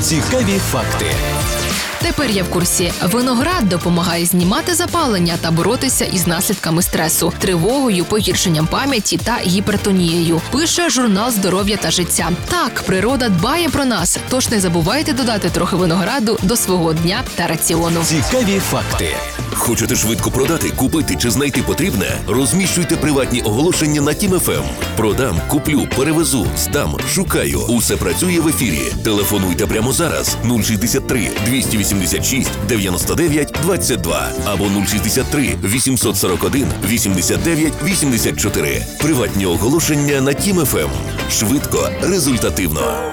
Цікаві факти. Тепер я в курсі. Виноград допомагає знімати запалення та боротися із наслідками стресу, тривогою, погіршенням пам'яті та гіпертонією. Пише журнал «Здоров'я та життя». Так, природа дбає про нас, тож не забувайте додати трохи винограду до свого дня та раціону. Цікаві факти. Хочете швидко продати, купити чи знайти потрібне? Розміщуйте приватні оголошення на Тім ФМ. Продам, куплю, перевезу, здам, шукаю. Усе працює в ефірі. Телефонуйте прямо зараз 063 286 99 22 або 063 841 89 84. Приватні оголошення на Тім ФМ. Швидко, результативно.